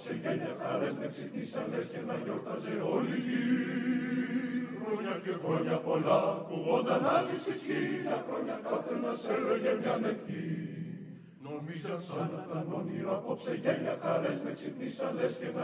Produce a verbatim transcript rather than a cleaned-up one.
απόψε γέλια χαρές με ξυπνήσαν λες και να γιόρταζε όλη η γη. Χρόνια και χρόνια πολλά κουβόντα να ζήσεις χίλια χρόνια καθένας έλεγε μια ευχή. Νομίζαν σαν να ήταν όνειρο απόψε γέλια χαρές με ξυπνήσαν λες και να